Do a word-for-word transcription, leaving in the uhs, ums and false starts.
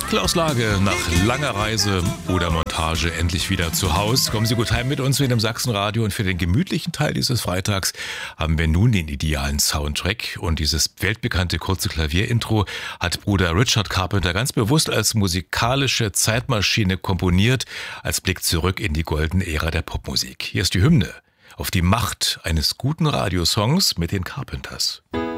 Achtelauslage nach langer Reise oder Montage endlich wieder zu Hause. Kommen Sie gut heim mit uns mit dem Sachsenradio und für den gemütlichen Teil dieses Freitags haben wir nun den idealen Soundtrack und dieses weltbekannte kurze Klavierintro hat Bruder Richard Carpenter ganz bewusst als musikalische Zeitmaschine komponiert, als Blick zurück in die goldene Ära der Popmusik. Hier ist die Hymne auf die Macht eines guten Radiosongs mit den Carpenters.